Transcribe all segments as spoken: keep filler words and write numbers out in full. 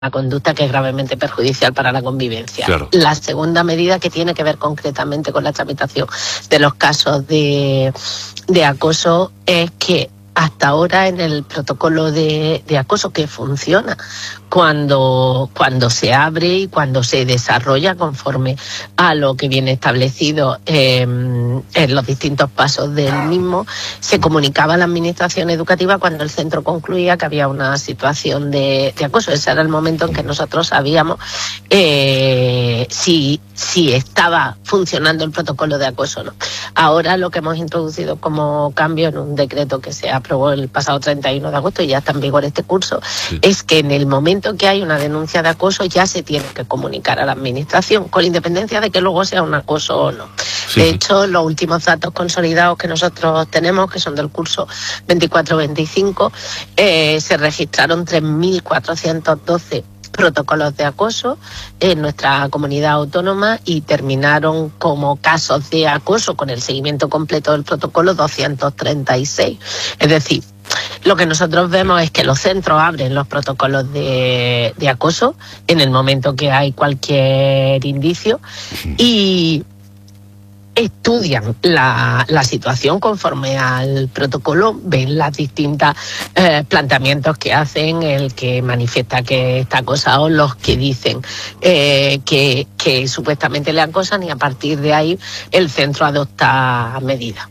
conducta que es gravemente perjudicial para la convivencia. Claro. La segunda medida, que tiene que ver concretamente con la tramitación de los casos de, de acoso, es que hasta ahora en el protocolo de, de acoso, que funciona cuando, cuando se abre y cuando se desarrolla conforme a lo que viene establecido eh, en los distintos pasos del mismo, se comunicaba a la administración educativa cuando el centro concluía que había una situación de, de acoso. Ese era el momento en que nosotros sabíamos eh, si, si estaba funcionando el protocolo de acoso o no. Ahora lo que hemos introducido como cambio en un decreto que se aprobó el pasado treinta y uno de agosto y ya está en vigor este curso, sí, es que en el momento que hay una denuncia de acoso ya se tiene que comunicar a la administración, con independencia de que luego sea un acoso o no. Sí, de hecho, los últimos datos consolidados que nosotros tenemos, que son del curso veinticuatro veinticinco, eh, se registraron tres mil cuatrocientos doce protocolos de acoso en nuestra comunidad autónoma y terminaron como casos de acoso con el seguimiento completo del protocolo doscientos treinta y seis. Es decir, lo que nosotros vemos es que los centros abren los protocolos de, de acoso en el momento que hay cualquier indicio y estudian la, la situación conforme al protocolo, ven las distintas eh, planteamientos que hacen, el que manifiesta que está acosado, los que dicen eh, que, que supuestamente le acosan, y a partir de ahí el centro adopta medidas.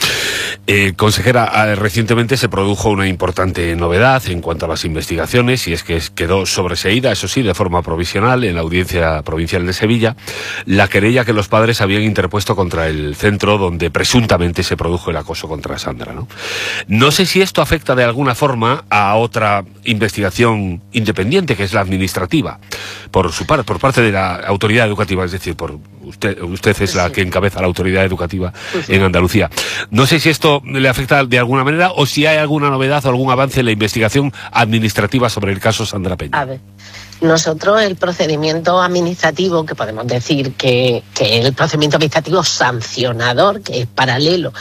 Eh, consejera, recientemente se produjo una importante novedad en cuanto a las investigaciones, y es que quedó sobreseída, eso sí, de forma provisional, en la Audiencia Provincial de Sevilla, la querella que los padres habían interpuesto contra el centro donde presuntamente se produjo el acoso contra Sandra, ¿no? No sé si esto afecta de alguna forma a otra investigación independiente, que es la administrativa, por su parte, por parte de la autoridad educativa, es decir, por usted, usted es la que encabeza la autoridad educativa en Andalucía. No sé si esto le afecta de alguna manera o si hay alguna novedad o algún avance en la investigación administrativa sobre el caso Sandra Peña. A ver, nosotros el procedimiento administrativo, que podemos decir que, que el procedimiento administrativo sancionador, que es paralelo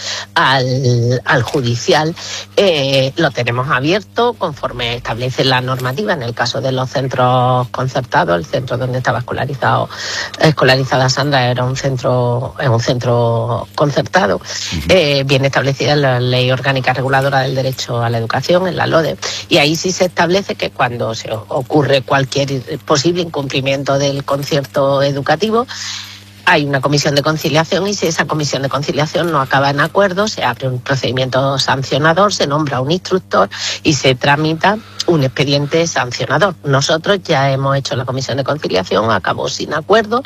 al, al judicial, eh, lo tenemos abierto conforme establece la normativa. En el caso de los centros concertados, el centro donde estaba escolarizado, escolarizada Sandra era un centro, es un centro concertado. Uh-huh. eh, viene establecida en la Ley Orgánica Reguladora del Derecho a la Educación, en la LODE, y ahí sí se establece que cuando se ocurre cualquier posible incumplimiento del concierto educativo, hay una comisión de conciliación, y si esa comisión de conciliación no acaba en acuerdo, se abre un procedimiento sancionador, se nombra un instructor y se tramita un expediente sancionador. Nosotros ya hemos hecho la comisión de conciliación, acabó sin acuerdo,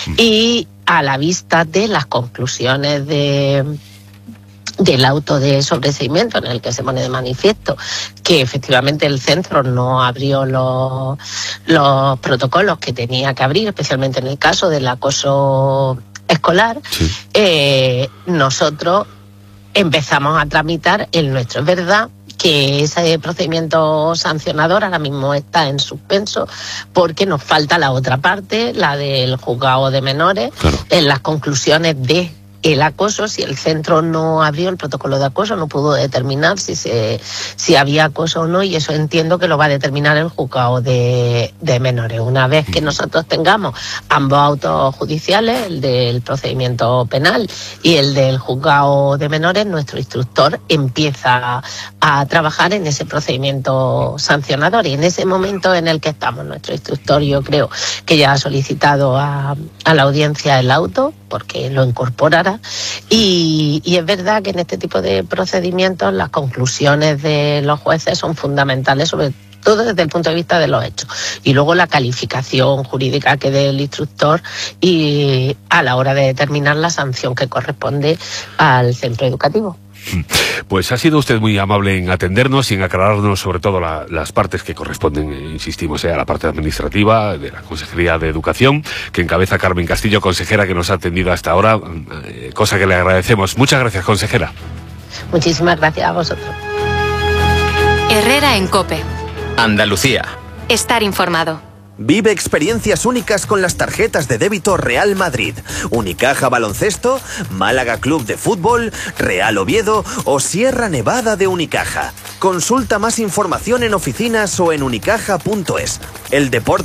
y a la vista de las conclusiones de del auto de sobreseimiento, en el que se pone de manifiesto que efectivamente el centro no abrió los, los protocolos que tenía que abrir, especialmente en el caso del acoso escolar, sí. eh, nosotros empezamos a tramitar el nuestro. Es verdad que ese procedimiento sancionador ahora mismo está en suspenso porque nos falta la otra parte, la del juzgado de menores, claro, en las conclusiones de el acoso. Si el centro no abrió el protocolo de acoso, no pudo determinar si se si había acoso o no, y eso entiendo que lo va a determinar el juzgado de, de menores. Una vez que nosotros tengamos ambos autos judiciales, el del procedimiento penal y el del juzgado de menores, nuestro instructor empieza a, a trabajar en ese procedimiento sancionador, y en ese momento en el que estamos, nuestro instructor, yo creo que ya ha solicitado a, a la audiencia el auto porque lo incorporará. Y, y es verdad que en este tipo de procedimientos las conclusiones de los jueces son fundamentales, sobre todo desde el punto de vista de los hechos, y luego la calificación jurídica que dé el instructor y a la hora de determinar la sanción que corresponde al centro educativo. Pues ha sido usted muy amable en atendernos y en aclararnos sobre todo la, las partes que corresponden, eh, insistimos, eh, a la parte administrativa de la Consejería de Educación, que encabeza Carmen Castillo, consejera que nos ha atendido hasta ahora, eh, cosa que le agradecemos. Muchas gracias, consejera. Muchísimas gracias a vosotros. Herrera en COPE. Andalucía. Estar informado. Vive experiencias únicas con las tarjetas de débito Real Madrid, Unicaja Baloncesto, Málaga Club de Fútbol, Real Oviedo o Sierra Nevada de Unicaja. Consulta más información en oficinas o en unicaja punto es. El deporte